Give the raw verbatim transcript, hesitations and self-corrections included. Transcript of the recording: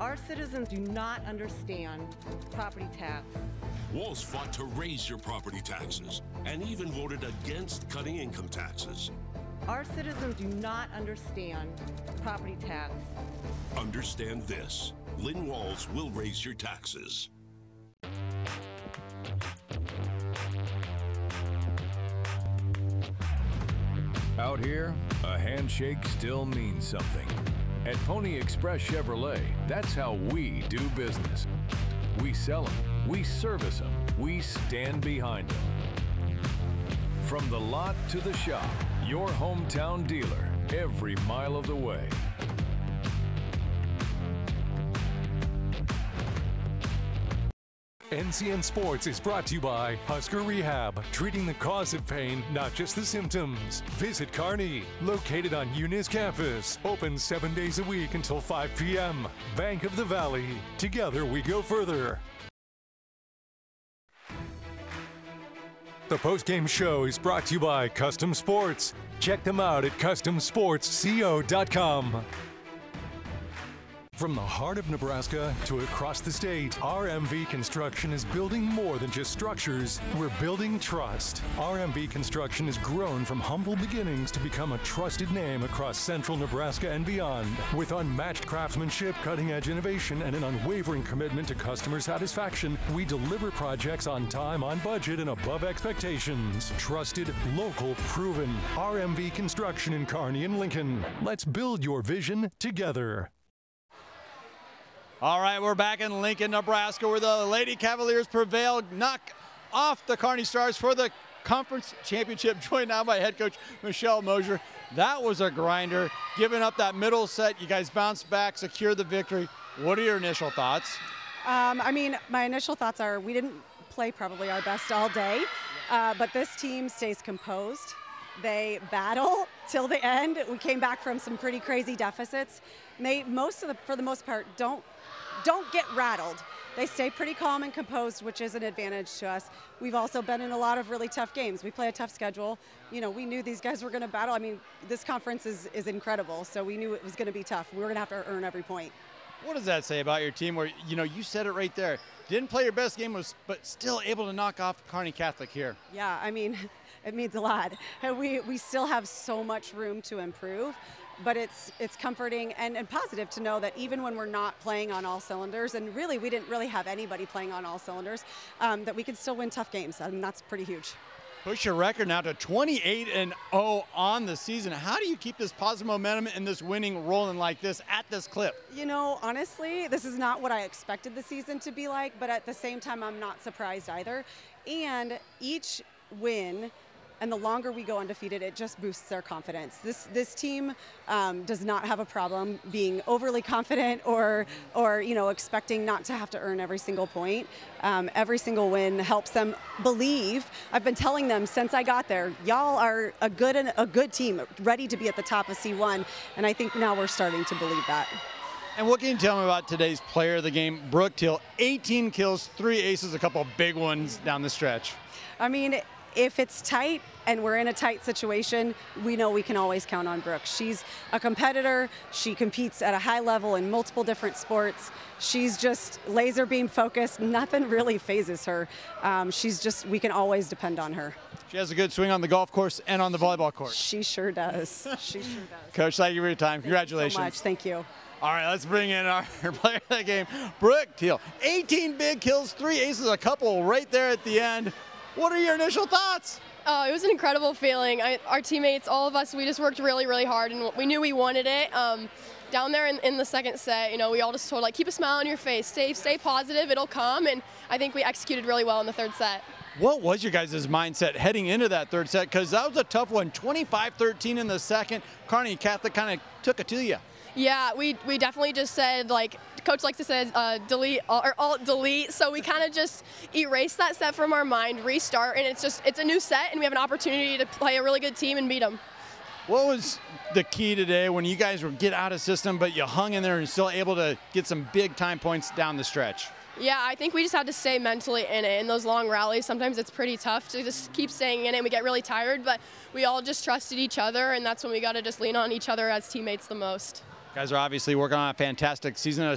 Our citizens do not understand property tax. Walls fought to raise your property taxes and even voted against cutting income taxes. Our citizens do not understand property tax. Understand this. Lynn Walls will raise your taxes. Out here, a handshake still means something. At Pony Express Chevrolet, that's how we do business. We sell them, we service them, we stand behind them. From the lot to the shop, your hometown dealer, every mile of the way. N C N Sports is brought to you by Husker Rehab, treating the cause of pain, not just the symptoms. Visit Kearney, located on Eunice campus, open seven days a week until five p m Bank of the Valley, together we go further. The postgame show is brought to you by Custom Sports. Check them out at custom sports co dot com. From the heart of Nebraska to across the state, R M V Construction is building more than just structures. We're building trust. R M V Construction has grown from humble beginnings to become a trusted name across central Nebraska and beyond. With unmatched craftsmanship, cutting-edge innovation, and an unwavering commitment to customer satisfaction, we deliver projects on time, on budget, and above expectations. Trusted, local, proven. R M V Construction in Kearney and Lincoln. Let's build your vision together. All right, we're back in Lincoln, Nebraska, where the Lady Cavaliers prevail, knock off the Kearney Stars for the conference championship, joined now by head coach Michelle Mosier. That was a grinder. Giving up that middle set, you guys bounced back, secured the victory. What are your initial thoughts? Um, I mean, my initial thoughts are we didn't play probably our best all day, uh, but this team stays composed. They battle till the end. We came back from some pretty crazy deficits. They, most of the, for the most part, don't don't get rattled. They stay pretty calm and composed, which is an advantage to us. We've also been in a lot of really tough games. We play a tough schedule. You know, we knew these guys were going to battle. I mean, this conference is, is incredible, so we knew it was going to be tough. We were going to have to earn every point. What does that say about your team where, you know, you said it right there. Didn't play your best game, was, but still able to knock off Kearney Catholic here? Yeah, I mean, it means a lot. We, we still have so much room to improve. But it's it's comforting and, and positive to know that even when we're not playing on all cylinders, and really we didn't really have anybody playing on all cylinders, um, that we can still win tough games. I mean, that's pretty huge. Push your record now to twenty-eight and oh on the season. How do you keep this positive momentum and this winning rolling like this at this clip? You know, honestly, this is not what I expected the season to be like, but at the same time, I'm not surprised either. And each win, and the longer we go undefeated, it just boosts our confidence. This this team um, does not have a problem being overly confident or or you know expecting not to have to earn every single point. Um, every single win helps them believe. I've been telling them since I got there, y'all are a good and a good team, ready to be at the top of C one, and I think now we're starting to believe that. And what can you tell me about today's player of the game, Brooke Teal? eighteen kills, three aces, a couple big ones down the stretch. I mean, if it's tight and we're in a tight situation, we know we can always count on Brooke. She's a competitor. She competes at a high level in multiple different sports. She's just laser beam focused. Nothing really phases her. Um, she's just, we can always depend on her. She has a good swing on the golf course and on the volleyball court. She sure does. She sure does. Coach, thank you for your time. Congratulations. Thank you so much. Thank you. All right, let's bring in our player of the game, Brooke Teal. eighteen big kills, three aces, a couple right there at the end. What are your initial thoughts? Oh, it was an incredible feeling. I, our teammates, all of us, we just worked really, really hard, and we knew we wanted it. Um, down there in, in the second set, you know, we all just told, like, keep a smile on your face, stay, stay positive, it'll come, and I think we executed really well in the third set. What was your guys' mindset heading into that third set? Because that was a tough one, twenty-five thirteen in the second. Kearney Catholic kind of took it to you. Yeah, we, we definitely just said, like, Coach likes to say, uh, delete, or alt delete, so we kind of just erase that set from our mind, restart, and it's just, it's a new set, and we have an opportunity to play a really good team and beat them. What was the key today when you guys were get out of system, but you hung in there and still able to get some big time points down the stretch? Yeah, I think we just had to stay mentally in it. In those long rallies, sometimes it's pretty tough to just keep staying in it, and we get really tired, but we all just trusted each other, and that's when we got to just lean on each other as teammates the most. Guys are obviously working on a fantastic season.